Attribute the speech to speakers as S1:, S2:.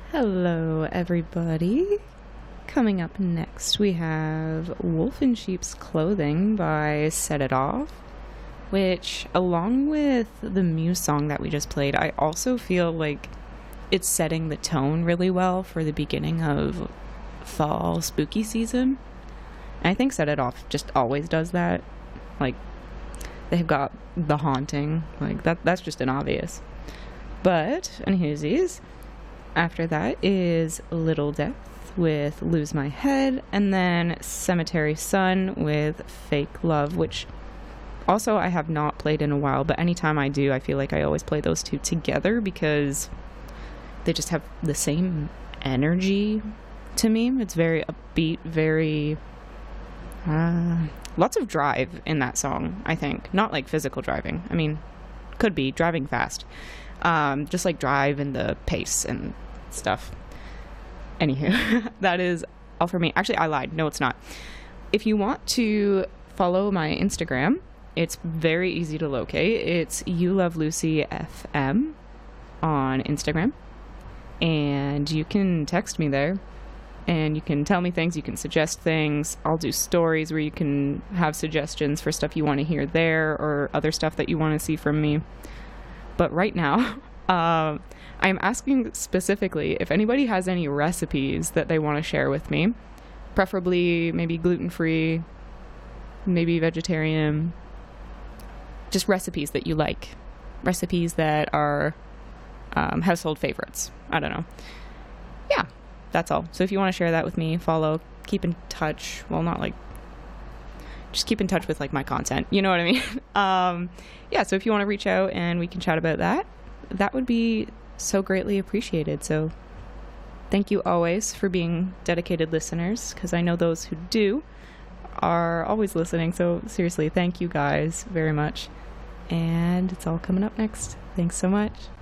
S1: Hello, everybody. Coming up next, we have Wolf in Sheep's Clothing by Set It Off, which, along with the Muse song that we just played, I also feel like it's setting the tone really well for the beginning of fall spooky season. And I think Set It Off just always does that. Like, they've got The Haunting. Like, that's just an obvious. But, anywhoosies, after that is Little Death with Lose My Head, and then Cemetery Sun with Fake Love, which also I have not played in a while, but anytime I do, I feel like I always play those two together because they just have the same energy to me. It's very upbeat, very lots of drive in that song, I think. Not like physical driving. I mean, could be driving fast. Just like drive and the pace and stuff. Anywho, that is all for me. Actually, I lied. No, it's not. If you want to follow my Instagram, it's very easy to locate. It's You Love Lucy FM on Instagram. And you can text me there. And you can tell me things. You can suggest things. I'll do stories where you can have suggestions for stuff you want to hear there or other stuff that you want to see from me. But right now, I'm asking specifically if anybody has any recipes that they want to share with me. Preferably maybe gluten-free, maybe vegetarian. Just recipes that you like. Recipes that are household favorites. I don't know. Yeah, that's all. So if you want to share that with me, follow, keep in touch. Well, not like... just keep in touch with like my content. You know what I mean? Yeah, so if you want to reach out and we can chat about that, that would be so greatly appreciated. So thank you always for being dedicated listeners, because I know those who do are always listening. So seriously, thank you guys very much. And it's all coming up next. Thanks so much.